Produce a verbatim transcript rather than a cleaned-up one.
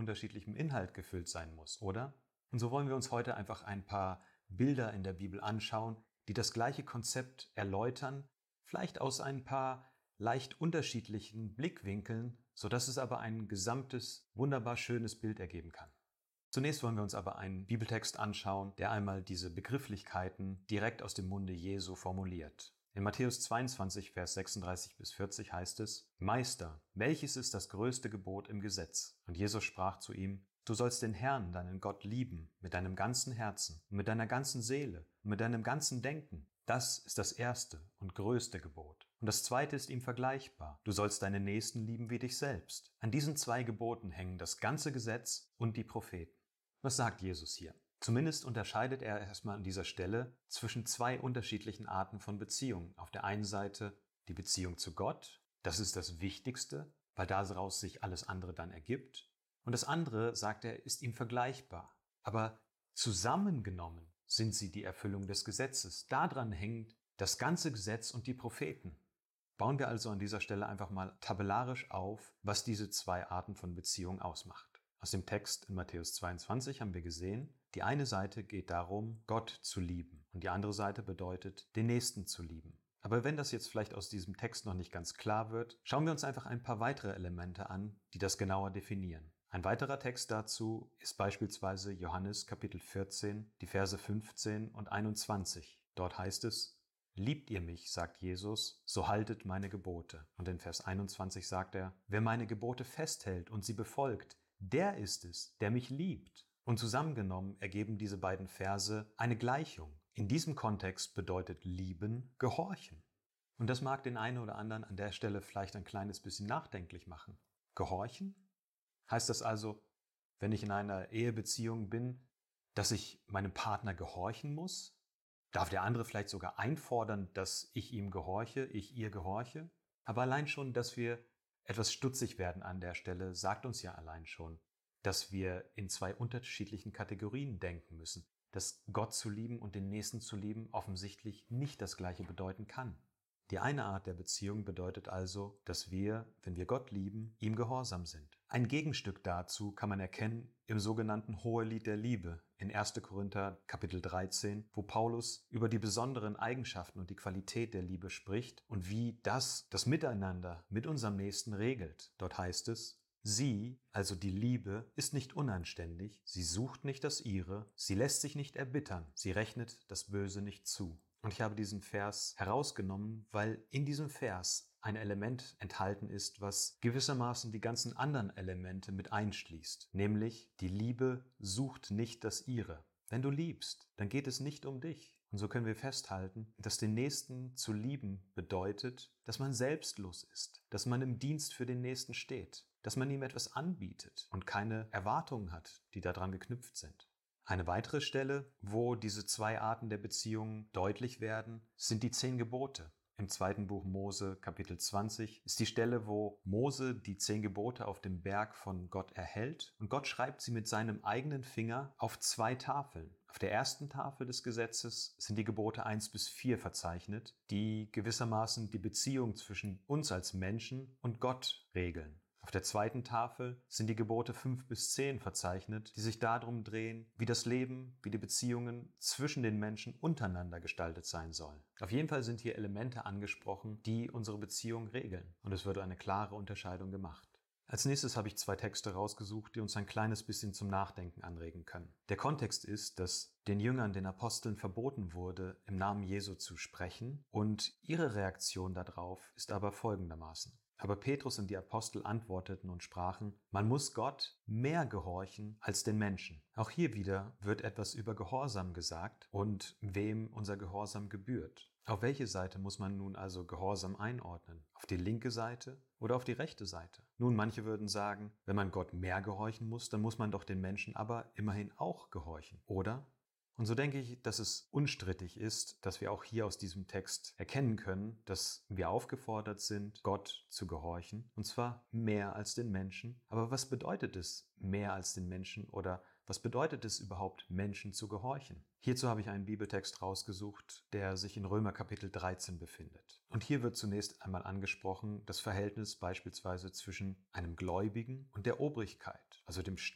unterschiedlichem Inhalt gefüllt sein muss, oder? Und so wollen wir uns heute einfach ein paar Bilder in der Bibel anschauen, die das gleiche Konzept erläutern, vielleicht aus ein paar leicht unterschiedlichen Blickwinkeln, sodass es aber ein gesamtes, wunderbar schönes Bild ergeben kann. Zunächst wollen wir uns aber einen Bibeltext anschauen, der einmal diese Begrifflichkeiten direkt aus dem Munde Jesu formuliert. In Matthäus zweiundzwanzig, Vers sechsunddreißig bis vierzig heißt es: Meister, welches ist das größte Gebot im Gesetz? Und Jesus sprach zu ihm: Du sollst den Herrn, deinen Gott, lieben, mit deinem ganzen Herzen und mit deiner ganzen Seele und mit deinem ganzen Denken. Das ist das erste und größte Gebot. Und das zweite ist ihm vergleichbar. Du sollst deinen Nächsten lieben wie dich selbst. An diesen zwei Geboten hängen das ganze Gesetz und die Propheten. Was sagt Jesus hier? Zumindest unterscheidet er erstmal an dieser Stelle zwischen zwei unterschiedlichen Arten von Beziehungen. Auf der einen Seite die Beziehung zu Gott, das ist das Wichtigste, weil daraus sich alles andere dann ergibt. Und das andere, sagt er, ist ihm vergleichbar. Aber zusammengenommen sind sie die Erfüllung des Gesetzes. Daran hängt das ganze Gesetz und die Propheten. Bauen wir also an dieser Stelle einfach mal tabellarisch auf, was diese zwei Arten von Beziehung ausmacht. Aus dem Text in Matthäus zweiundzwanzig haben wir gesehen, die eine Seite geht darum, Gott zu lieben, und die andere Seite bedeutet, den Nächsten zu lieben. Aber wenn das jetzt vielleicht aus diesem Text noch nicht ganz klar wird, schauen wir uns einfach ein paar weitere Elemente an, die das genauer definieren. Ein weiterer Text dazu ist beispielsweise Johannes Kapitel vierzehn, die Verse fünfzehn und einundzwanzig. Dort heißt es: Liebt ihr mich, sagt Jesus, so haltet meine Gebote. Und in Vers einundzwanzig sagt er: Wer meine Gebote festhält und sie befolgt, der ist es, der mich liebt. Und zusammengenommen ergeben diese beiden Verse eine Gleichung. In diesem Kontext bedeutet lieben Gehorchen. Und das mag den einen oder anderen an der Stelle vielleicht ein kleines bisschen nachdenklich machen. Gehorchen? Heißt das also, wenn ich in einer Ehebeziehung bin, dass ich meinem Partner gehorchen muss? Darf der andere vielleicht sogar einfordern, dass ich ihm gehorche, ich ihr gehorche? Aber allein schon, dass wir etwas stutzig werden an der Stelle, sagt uns ja allein schon, dass wir in zwei unterschiedlichen Kategorien denken müssen. Dass Gott zu lieben und den Nächsten zu lieben offensichtlich nicht das Gleiche bedeuten kann. Die eine Art der Beziehung bedeutet also, dass wir, wenn wir Gott lieben, ihm gehorsam sind. Ein Gegenstück dazu kann man erkennen im sogenannten Hohelied der Liebe in erster Korinther Kapitel dreizehn, wo Paulus über die besonderen Eigenschaften und die Qualität der Liebe spricht und wie das das Miteinander mit unserem Nächsten regelt. Dort heißt es: Sie, also die Liebe, ist nicht unanständig, sie sucht nicht das Ihre, sie lässt sich nicht erbittern, sie rechnet das Böse nicht zu. Und ich habe diesen Vers herausgenommen, weil in diesem Vers ein Element enthalten ist, was gewissermaßen die ganzen anderen Elemente mit einschließt. Nämlich, die Liebe sucht nicht das Ihre. Wenn du liebst, dann geht es nicht um dich. Und so können wir festhalten, dass den Nächsten zu lieben bedeutet, dass man selbstlos ist, dass man im Dienst für den Nächsten steht, dass man ihm etwas anbietet und keine Erwartungen hat, die daran geknüpft sind. Eine weitere Stelle, wo diese zwei Arten der Beziehungen deutlich werden, sind die zehn Gebote. Im zweiten Buch Mose, Kapitel zwanzig, ist die Stelle, wo Mose die zehn Gebote auf dem Berg von Gott erhält und Gott schreibt sie mit seinem eigenen Finger auf zwei Tafeln. Auf der ersten Tafel des Gesetzes sind die Gebote eins bis vier verzeichnet, die gewissermaßen die Beziehung zwischen uns als Menschen und Gott regeln. Auf der zweiten Tafel sind die Gebote fünf bis zehn verzeichnet, die sich darum drehen, wie das Leben, wie die Beziehungen zwischen den Menschen untereinander gestaltet sein sollen. Auf jeden Fall sind hier Elemente angesprochen, die unsere Beziehung regeln. Und es wird eine klare Unterscheidung gemacht. Als nächstes habe ich zwei Texte rausgesucht, die uns ein kleines bisschen zum Nachdenken anregen können. Der Kontext ist, dass den Jüngern, den Aposteln verboten wurde, im Namen Jesu zu sprechen. Und ihre Reaktion darauf ist aber folgendermaßen: Aber Petrus und die Apostel antworteten und sprachen: Man muss Gott mehr gehorchen als den Menschen. Auch hier wieder wird etwas über Gehorsam gesagt und wem unser Gehorsam gebührt. Auf welche Seite muss man nun also Gehorsam einordnen? Auf die linke Seite oder auf die rechte Seite? Nun, manche würden sagen, wenn man Gott mehr gehorchen muss, dann muss man doch den Menschen aber immerhin auch gehorchen, oder? Und so denke ich, dass es unstrittig ist, dass wir auch hier aus diesem Text erkennen können, dass wir aufgefordert sind, Gott zu gehorchen, und zwar mehr als den Menschen. Aber was bedeutet es, mehr als den Menschen, oder was bedeutet es überhaupt, Menschen zu gehorchen? Hierzu habe ich einen Bibeltext rausgesucht, der sich in Römer Kapitel dreizehn befindet. Und hier wird zunächst einmal angesprochen das Verhältnis beispielsweise zwischen einem Gläubigen und der Obrigkeit, also dem